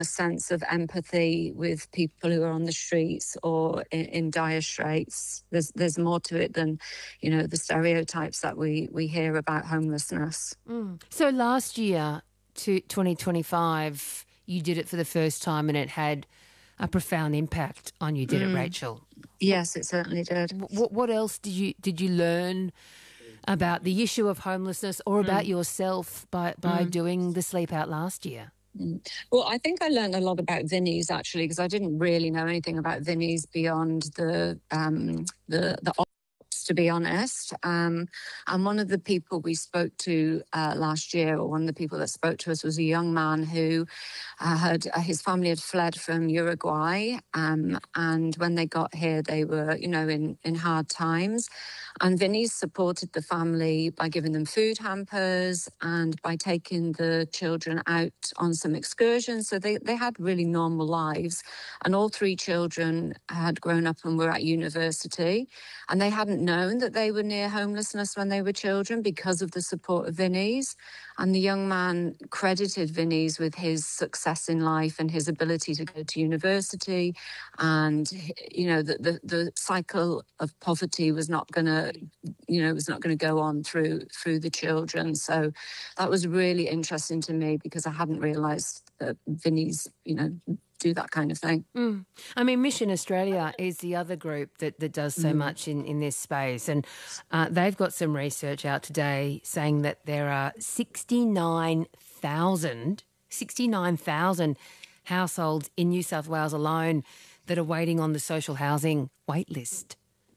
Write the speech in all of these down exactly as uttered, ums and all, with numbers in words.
a sense of empathy with people who are on the streets or in, in dire straits. There's there's more to it than, you know, the stereotypes that we, we hear about homelessness. Mm. So last year, to twenty twenty-five, you did it for the first time and it had a profound impact on you, did mm. it, Rachel? Yes, it certainly did. What, what else did you did you learn about the issue of homelessness or about mm. yourself by, by mm. doing the Sleep Out last year? Well, I think I learned a lot about Vinnie's, actually, because I didn't really know anything about Vinnie's beyond the um, the the ops, to be honest. Um, and one of the people we spoke to uh, last year, or one of the people that spoke to us, was a young man who uh, had uh, his family had fled from Uruguay, um, and when they got here, they were, you know, in in hard times. And Vinnie's supported the family by giving them food hampers and by taking the children out on some excursions. So they, they had really normal lives. And all three children had grown up and were at university. And they hadn't known that they were near homelessness when they were children because of the support of Vinnie's. And the young man credited Vinnie's with his success in life and his ability to go to university. And, you know, the, the, the cycle of poverty was not going to, you know, was not going to go on through through the children. So that was really interesting to me because I hadn't realised that Vinnie's, you know, do that kind of thing. Mm. I mean, Mission Australia is the other group that, that does so mm. much in, in this space. And uh, they've got some research out today saying that there are sixty-nine thousand, sixty-nine thousand households in New South Wales alone that are waiting on the social housing wait list.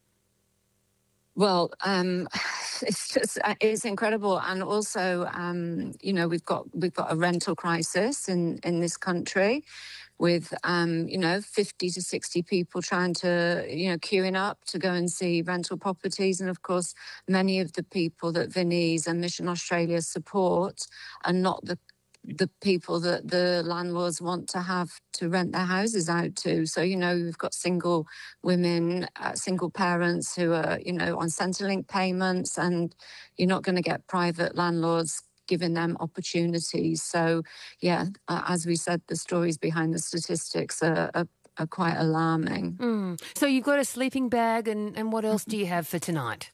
Well, um, it's just it's incredible, and also, um, you know, we've got we've got a rental crisis in, in this country, with um, you know fifty to sixty people trying to you know queuing up to go and see rental properties, and of course, many of the people that Vinnie's and Mission Australia support are not the the people that the landlords want to have to rent their houses out to. So, you know, we've got single women, uh, single parents who are, you know, on Centrelink payments, and you're not going to get private landlords giving them opportunities. So, yeah, uh, as we said, the stories behind the statistics are, are, are quite alarming. Mm. So you've got a sleeping bag, and, and what else do you have for tonight?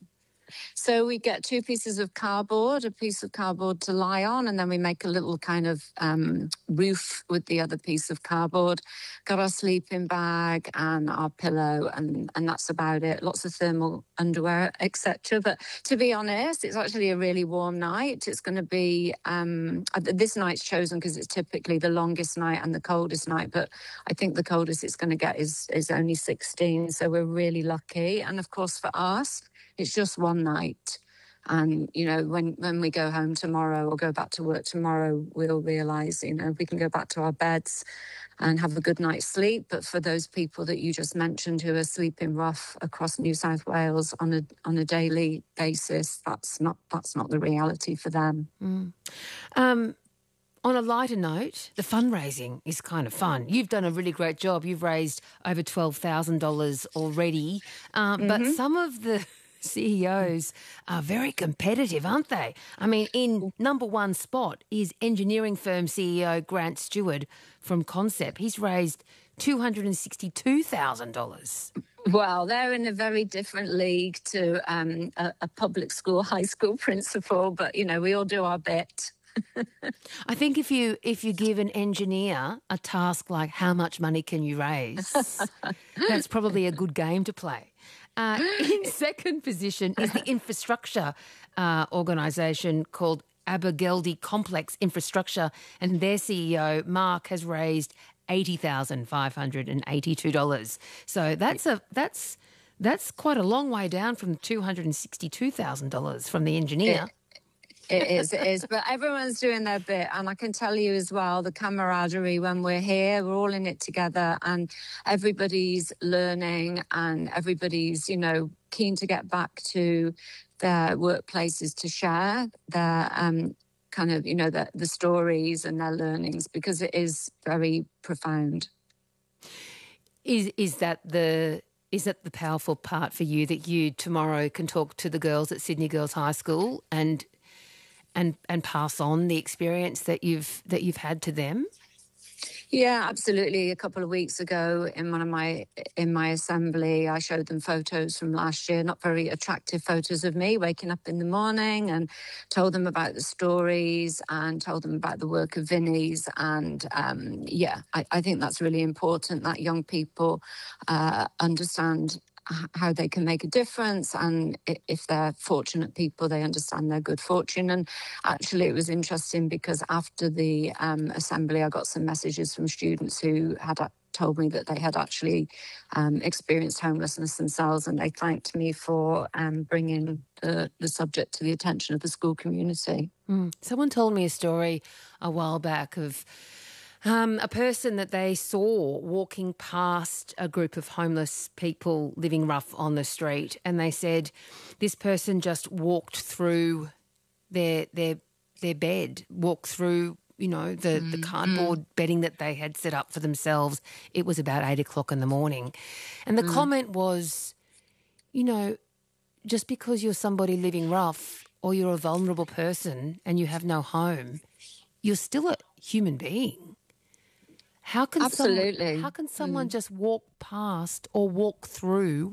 So we get two pieces of cardboard, a piece of cardboard to lie on, and then we make a little kind of um, roof with the other piece of cardboard. Got our sleeping bag and our pillow, and, and that's about it. Lots of thermal underwear, et cetera. But to be honest, it's actually a really warm night. It's going to be, um, this night's chosen because it's typically the longest night and the coldest night, but I think the coldest it's going to get is, is only sixteen, so we're really lucky. And of course for us, it's just one night. And, you know, when, when we go home tomorrow or go back to work tomorrow, we'll realise, you know, we can go back to our beds and have a good night's sleep. But for those people that you just mentioned who are sleeping rough across New South Wales on a on a daily basis, that's not that's not the reality for them. Mm. Um, on a lighter note, the fundraising is kind of fun. You've done a really great job. You've raised over twelve thousand dollars already. Um, mm-hmm. But some of the C E Os are very competitive, aren't they? I mean, in number one spot is engineering firm C E O Grant Stewart from Concept. He's raised two hundred sixty-two thousand dollars. Well, they're in a very different league to um, a, a public school, high school principal, but, you know, we all do our bit. I think if you if you give an engineer a task like how much money can you raise, that's probably a good game to play. Uh, in second position is the infrastructure uh, organisation called Abergeldy Complex Infrastructure, and their C E O, Mark, has raised eighty thousand five hundred eighty-two dollars. So that's a that's that's quite a long way down from two hundred sixty-two thousand dollars from the engineer. It- It is, it is. But everyone's doing their bit. And I can tell you as well, the camaraderie when we're here, we're all in it together, and everybody's learning and everybody's, you know, keen to get back to their workplaces to share their um, kind of, you know, the, the stories and their learnings, because it is very profound. Is is that the... Is that the powerful part for you, that you tomorrow can talk to the girls at Sydney Girls High School and and and pass on the experience that you've that you've had to them? Yeah, absolutely. A couple of weeks ago in one of my in my assembly, I showed them photos from last year, not very attractive photos of me waking up in the morning, and told them about the stories and told them about the work of Vinnie's. And um, yeah, I, I think that's really important that young people uh, understand how they can make a difference, and if they're fortunate people, they understand their good fortune. And actually, it was interesting because after the um, assembly, I got some messages from students who had told me that they had actually um, experienced homelessness themselves, and they thanked me for um, bringing the, the subject to the attention of the school community. Mm. Someone told me a story a while back of Um, a person that they saw walking past a group of homeless people living rough on the street, and they said this person just walked through their their their bed, walked through, you know, the, mm, the cardboard mm. bedding that they had set up for themselves. It was about eight o'clock in the morning. And the mm. comment was, you know, just because you're somebody living rough or you're a vulnerable person and you have no home, you're still a human being. How can Absolutely. Someone, how can someone mm. just walk past or walk through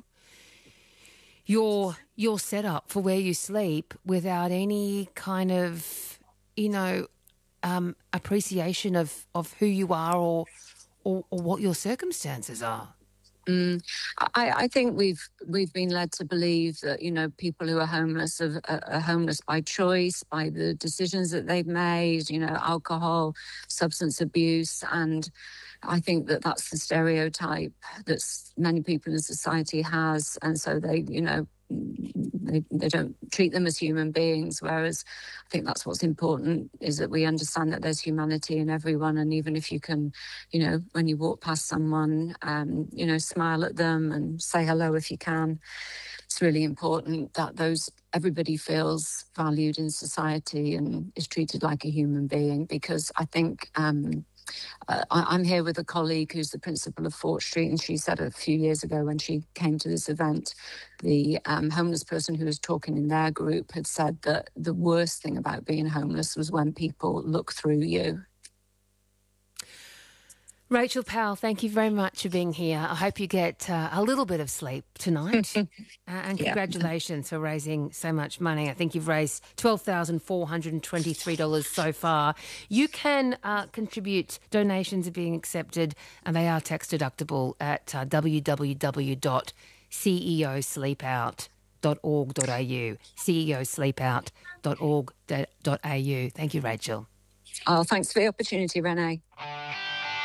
your your setup for where you sleep without any kind of, you know, um, appreciation of, of who you are or, or or what your circumstances are? Mm, I, I think we've we've been led to believe that, you know, people who are homeless are, are homeless by choice, by the decisions that they've made, you know, alcohol, substance abuse. And I think that that's the stereotype that many people in society has. And so they, you know, they, they don't treat them as human beings, whereas I think that's what's important, is that we understand that there's humanity in everyone. And even if you can, you know, when you walk past someone, um, you know, smile at them and say hello if you can. It's really important that those everybody feels valued in society and is treated like a human being, because I think um, Uh, I'm here with a colleague who's the principal of Fort Street, and she said a few years ago when she came to this event, the um, homeless person who was talking in their group had said that the worst thing about being homeless was when people look through you. Rachel Powell, thank you very much for being here. I hope you get uh, a little bit of sleep tonight. uh, and congratulations yeah. for raising so much money. I think you've raised twelve thousand four hundred twenty-three dollars so far. You can uh, contribute. Donations are being accepted, and they are tax deductible at uh, w w w dot c e o sleep out dot org dot a u. c e o sleep out dot org dot a u. Thank you, Rachel. Oh, thanks for the opportunity, Renee.